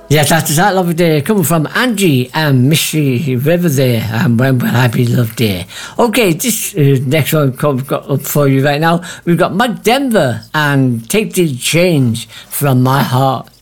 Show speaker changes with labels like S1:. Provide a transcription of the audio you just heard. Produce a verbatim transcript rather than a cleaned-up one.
S1: Yes, that's that lovely day coming from Angie and Mystery River there, and when will I be loved there? Okay, this uh, next one comes got up for you right now. We've got Mike Denver and Take the Change from My Heart.